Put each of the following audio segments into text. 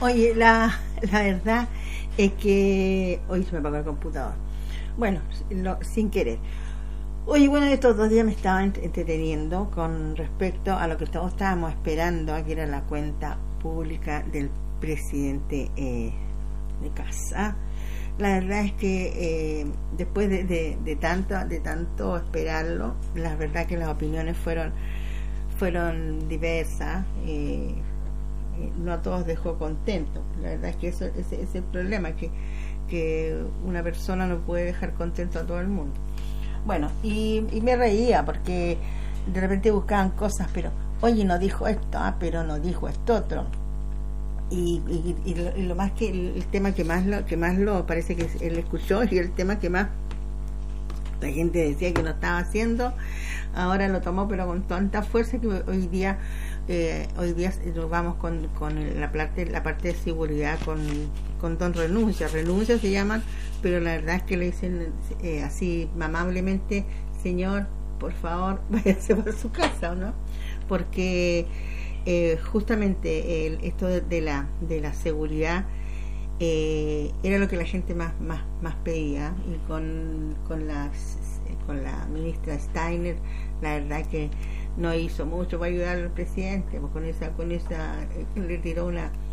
Oye, la verdad es que hoy se me apagó el computador. Bueno, sin querer. Oye, bueno, estos 2 días me estaba entreteniendo con respecto a lo que todos estábamos esperando, que era la cuenta pública del presidente de casa. La verdad es que después de tanto esperarlo, la verdad que las opiniones fueron diversas. No a todos dejó contentos. La verdad es que ese es el problema, que una persona no puede dejar contento a todo el mundo. Bueno, y me reía porque de repente buscaban cosas, pero oye, no dijo esto, pero no dijo esto otro. Y lo más que el tema que más lo parece que él escuchó, y el tema que más la gente decía que no estaba haciendo, ahora lo tomó pero con tanta fuerza que hoy día nos vamos con la parte de seguridad con don Renuncia se llaman, pero la verdad es que le dicen así amablemente: señor, por favor, váyase por su casa, ¿no? Porque justamente esto de la seguridad era lo que la gente más pedía, y con la ministra Steiner, la verdad que no hizo mucho para ayudar al presidente, pues con esa le tiró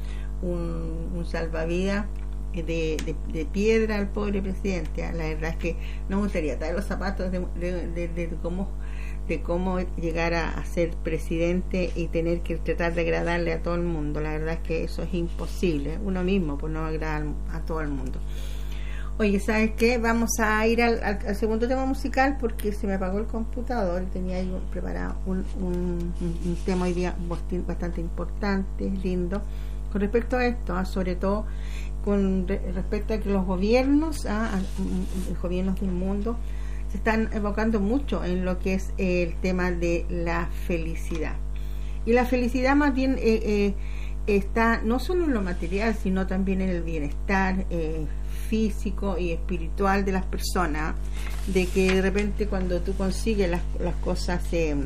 un salvavidas de piedra al pobre presidente. La verdad es que no me gustaría estar en los zapatos de cómo llegar a ser presidente y tener que tratar de agradarle a todo el mundo. La verdad es que eso es imposible, uno mismo pues no agradar a todo el mundo. Oye, ¿sabes qué? Vamos a ir al segundo tema musical, porque se me apagó el computador y tenía ahí preparado un tema hoy día bastante importante, lindo, con respecto a esto, sobre todo con respecto a que los gobiernos, los gobiernos del mundo se están evocando mucho en lo que es el tema de la felicidad. Y la felicidad más bien está no solo en lo material, sino también en el bienestar físico y espiritual de las personas, de que de repente cuando tú consigues las cosas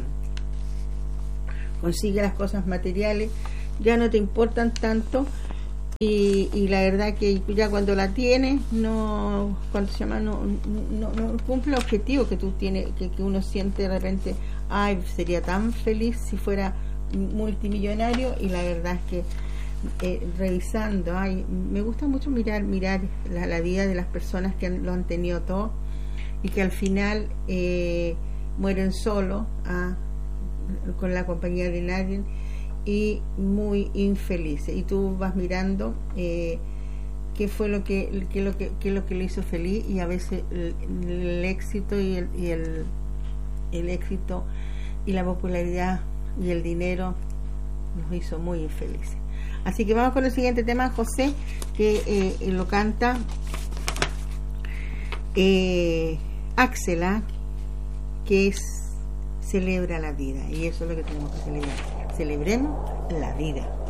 materiales, ya no te importan tanto, y la verdad que ya cuando la tienes no cumple el objetivo que tú tienes, que uno siente de repente: ay, sería tan feliz si fuera multimillonario. Y la verdad es que revisando, me gusta mucho mirar la vida de las personas que lo han tenido todo y que al final mueren solos, con la compañía de nadie, y muy infelices. Y tú vas mirando qué fue lo que le hizo feliz, y a veces el éxito y el éxito y la popularidad y el dinero nos hizo muy infelices. Así que vamos con el siguiente tema, José, que lo canta Axela, que es Celebra la vida, y eso es lo que tenemos que celebrar. Celebremos la vida.